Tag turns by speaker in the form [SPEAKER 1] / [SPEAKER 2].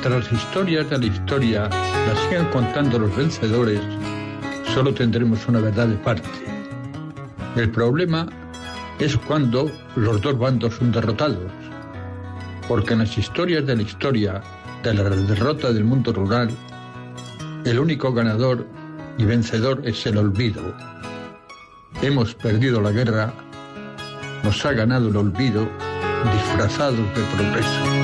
[SPEAKER 1] Mientras las historias de la historia las sigan contando los vencedores, solo tendremos una verdad de parte. El problema es cuando los dos bandos son derrotados, porque en las historias de la historia de la derrota del mundo rural, el único ganador y vencedor es el olvido. Hemos perdido la guerra, nos ha ganado el olvido, disfrazados de progreso.